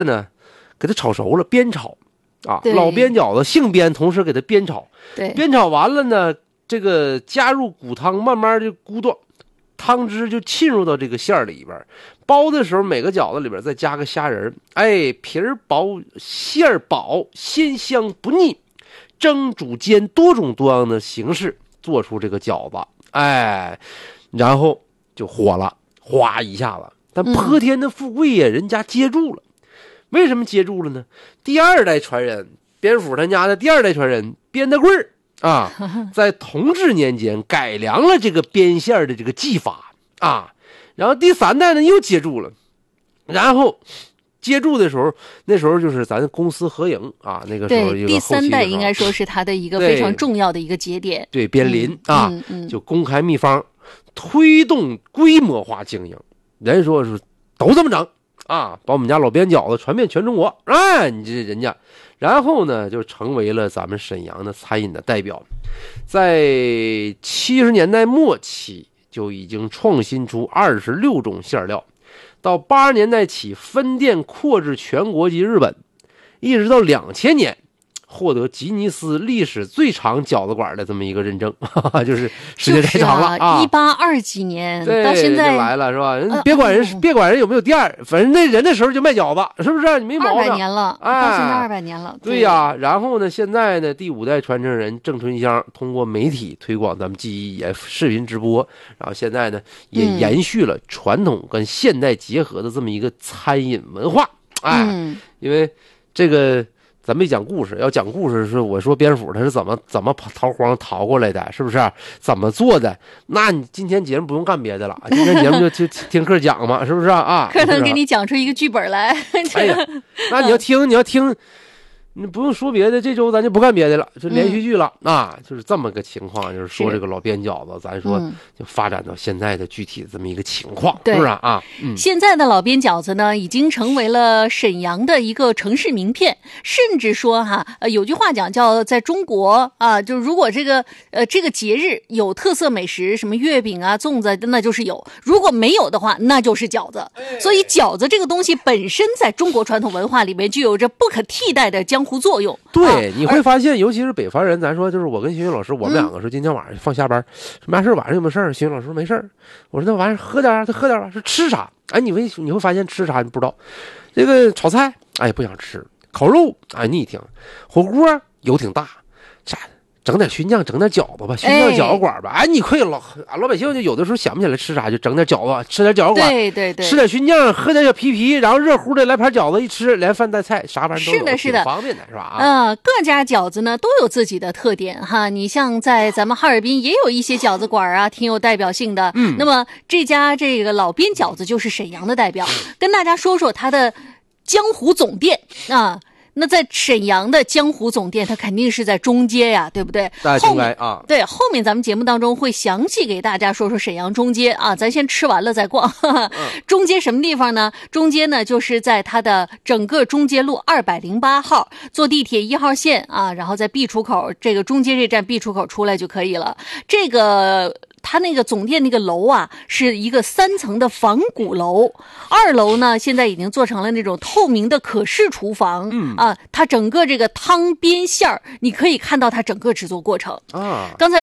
呢，给它炒熟了，煸炒啊， 对老煸饺子性煸，同时给它煸炒， 对， 煸炒完了呢，这个加入骨汤，慢慢的咕嘟，汤汁就浸入到这个馅儿里边。包的时候，每个饺子里边再加个虾仁，哎，皮儿薄，馅儿饱，鲜香不腻。蒸、煮、煎多种多样的形式做出这个饺子，哎，然后就火了，哗一下子。但泼天的富贵呀，人家接住了。为什么接住了呢？第二代传人，边府他家的第二代传人边大贵儿啊，在同治年间改良了这个煸馅的这个技法啊，然后第三代呢又接住了，然后接住的时候，那时候就是咱公私合营啊，那个时候对，第三代应该说是他的一个非常重要的一个节点。 对，边邻啊，就公开秘方，推动规模化经营。人说是都这么整啊，把我们家老边饺子传遍全中国，哎，你这人家，然后呢就成为了咱们沈阳的餐饮的代表，在70年代末期就已经创新出26种馅料，到80年代起分店扩至全国及日本，一直到2000年。获得吉尼斯历史最长饺子馆的这么一个认证，就是时间太长了啊 ！1820几年对到现在来了是吧？人别管人有没有店儿，反正那人的时候就卖饺子，是不是？你没毛病。 200年了， 哎， 到现在200年了。 对呀，然后呢，现在呢，第5代传承人郑春香通过媒体推广咱们技艺，也视频直播，然后现在呢也延续了传统跟现代结合的这么一个餐饮文化。哎，因为这个。咱没讲故事，要讲故事是我说边府他是怎么逃荒逃过来的，是不是？怎么做的？那你今天节目不用干别的了，今天节目就听课讲嘛，是不是啊？ 课能给你讲出一个剧本来。 哎呀，那你要听，你不用说别的，这周咱就不干别的了，就连续剧了啊，就是这么个情况。就是说这个老边饺子，咱说就发展到现在的具体的这么一个情况，是不是啊？ 现在的老边饺子呢，已经成为了沈阳的一个城市名片，甚至说有句话讲叫在中国啊，就如果这个节日有特色美食，什么月饼啊、粽子，那就是有；如果没有的话，那就是饺子。所以饺子这个东西本身在中国传统文化里面具有着不可替代的江湖作用。 对，你会发现，尤其是北方人，咱说就是我跟邢云老师，我们两个说今天晚上放下班，什么事晚上有没有事儿？邢云老师说没事儿。我说那晚上喝点，他喝点吧。是吃啥？哎，你会发现吃啥你不知道。这个炒菜，哎不想吃；烤肉，哎你一听；火锅油挺大，啥？整点熏酱，整点饺子吧，熏酱饺子馆吧。哎，你快老百姓就有的时候想不起来吃啥，就整点饺子，吃点饺子馆， 对， 吃点熏酱，喝点小皮，然后热乎的来盘饺子一吃，连饭带菜啥玩意都有， 是的， 方便的是吧？ 各家饺子呢都有自己的特点哈。你像在咱们哈尔滨也有一些饺子馆啊，挺有代表性的。那么这家这个老边饺子就是沈阳的代表，跟大家说说它的江湖总店啊。那在沈阳的江湖总店，它肯定是在中街呀，对不对？ 大家应该啊， 对，后面咱们节目当中会详细给大家说说沈阳中街啊，咱先吃完了再逛。中街什么地方呢？中街呢，就是在它的整个中街路208号，坐地铁1号线啊，然后在 B 出口，这个中街这站 B 出口出来就可以了。这个。它那个总店那个楼啊，是一个3层的仿古楼，2楼呢现在已经做成了那种透明的可视厨房。它整个这个汤边馅儿，你可以看到它整个制作过程啊。刚才